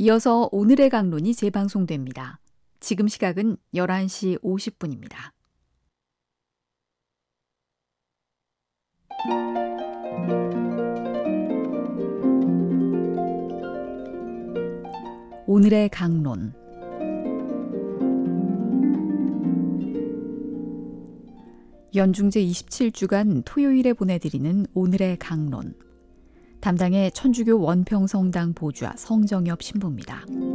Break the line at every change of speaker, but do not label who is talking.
이어서 오늘의 강론이 재방송됩니다. 지금 시각은 11시 50분입니다. 오늘의 강론. 연중제 27주간 토요일에 보내드리는 오늘의 강론. 담당의 천주교 원평성당 보주아 성정엽 신부입니다.